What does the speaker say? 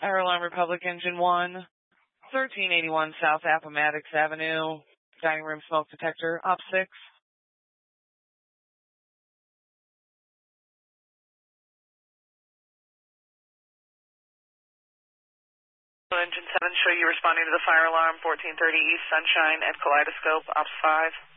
Fire Alarm Republic Engine 1, 1381 South Appomattox Avenue, dining room smoke detector, Op 6. Engine 7, show you responding to the fire alarm, 1430 East Sunshine at Kaleidoscope, Ops 5.